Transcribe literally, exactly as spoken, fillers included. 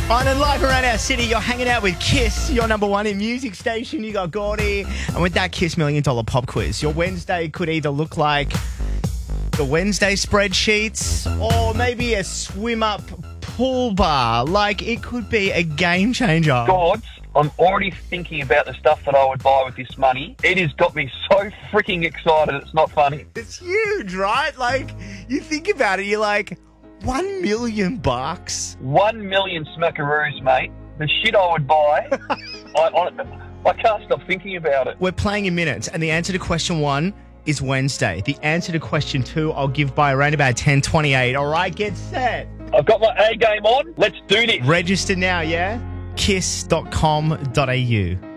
On and live around our city, you're hanging out with Kiss, your number one in music station. You got Gordy. And with that Kiss Million Dollar Pop Quiz, your Wednesday could either look like the Wednesday spreadsheets or maybe a swim-up pool bar. Like, it could be a game changer. Gods, I'm already thinking about the stuff that I would buy with this money. It has got me so freaking excited, it's not funny. It's huge, right? Like, you think about it, you're like, one million bucks? One million smackaroos, mate. The shit I would buy, I, I, I can't stop thinking about it. We're playing in minutes, and the answer to question one is Wednesday. The answer to question two, I'll give by around about ten twenty-eight. All right, get set. I've got my A game on. Let's do this. Register now, yeah? kiss dot com dot a u